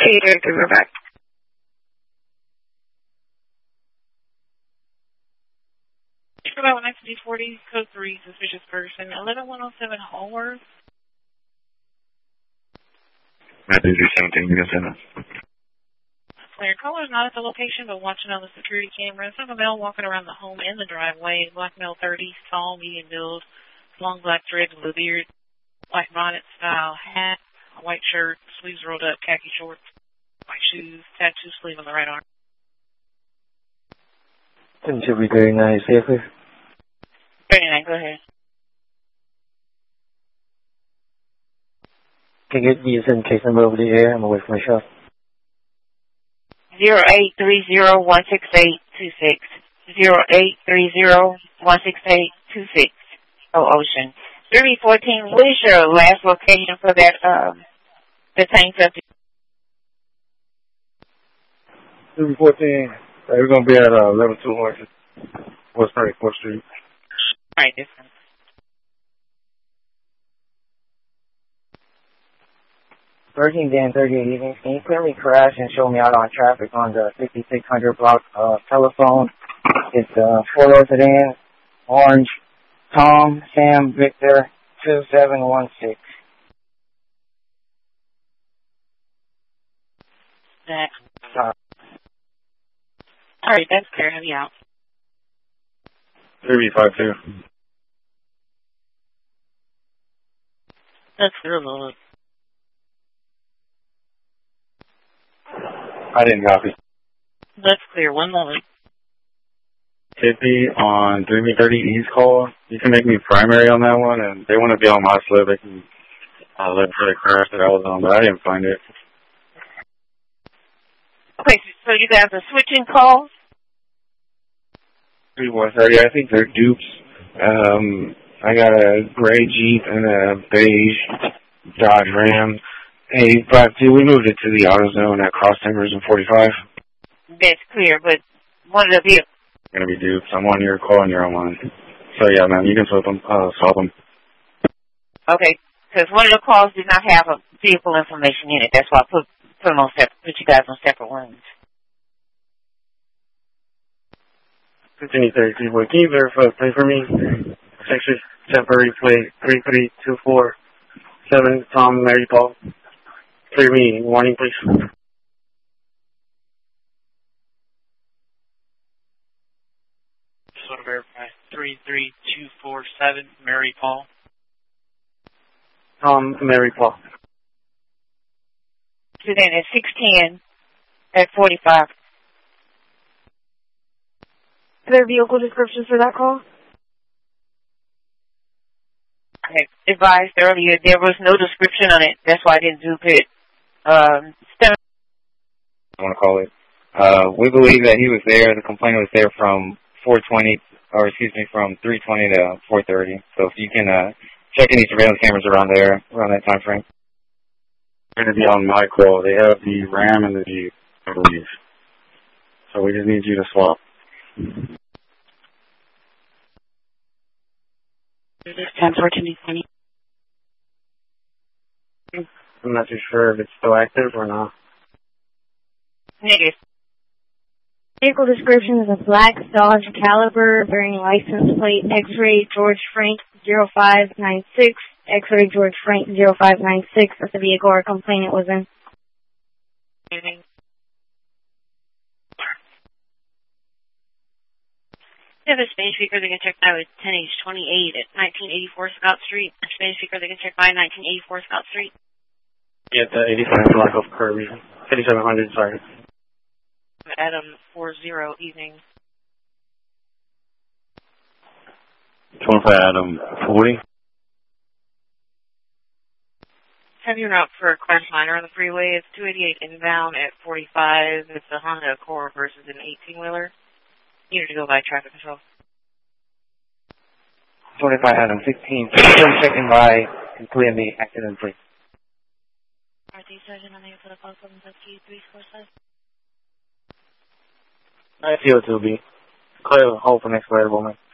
we're back. About 1940, code 3, suspicious person, 11107 Hallworth. I do the same thing. You can send us. Clear. Caller is not at the location, but watching on the security cameras. I have a male walking around the home in the driveway. Black male, 30, tall, medium build, long black dreads, blue beard, black bonnet style hat, a white shirt, sleeves rolled up, khaki shorts, white shoes, tattoo sleeve on the right arm. Should be very nice. Yeah, please. 39, go ahead. Can you get the in case number over the air? I'm away from my shop. 0830-16826. 0830-16826. Oh, Ocean. 314, what is your last location for that, detained subject? 314. We're going to be at level 200. West 34th Street. All right, different. 13 Dan 38 evening. Can you clearly crash and show me out on traffic on the 5600 block telephone? It's 4-door sedan, orange, Tom, Sam, Victor, 2716. All right, that's clear. Have you out? 352. That's clear, Lord. I didn't copy. That's clear. One moment. 50 on 330 East call. You can make me primary on that one, and they want to be on my slip. They can look for the crash that I was on, but I didn't find it. Okay, so you guys are switching calls? 3130. I think they're dupes. I got a gray Jeep and a beige Dodge Ram. Hey, but we moved it to the AutoZone at Cross Timbers in 45. That's clear, but one of the vehicles. Gonna be dupes. I'm on your call and you're on mine. So yeah, man, you can swap them. Swap them. Okay, because one of the calls did not have a vehicle information in it. That's why I put them on separate. Put you guys on separate ones. Continue 33. Can you verify the plate for me? Section temporary plate 33247 Tom Mary Paul. Clear me. Warning, please. Just want to verify 33247 Mary Paul. Tom Mary Paul. So then at 610 at 45. Are there vehicle descriptions for that call? I had advised earlier there was no description on it. That's why I didn't dupe it. I want to call it. We believe that he was there. The complainant was there from 420, or excuse me, from 320 to 430. So if you can check any surveillance cameras around there, around that time frame. They're going to be on my call. They have the Ram and the Jeep, I believe. So we just need you to swap. 10-14-20. I'm not too sure if it's still active or not. Negative. Vehicle description is a black Dodge Caliber bearing license plate X-ray George Frank 0596. X-ray George Frank 0596. That's the vehicle our complainant was in. Yeah, the Spanish speaker, they can check by with 10H28 at 1984 Scott Street. The Spanish speaker, they can check by 1984 Scott Street. Yeah, the 85 block of Kirby. 5700, sorry. Adam 40 evening. 25 Adam 40. Have you route for a crash liner on the freeway? It's 288 inbound at 45. It's a Honda Accord versus an 18-wheeler. You need to go by traffic control. 25 Adam 16. Still checking by and clear the accident, please. RT Sergeant on the for the call 7-347. I feel it will be. Clear the hole for next available, man.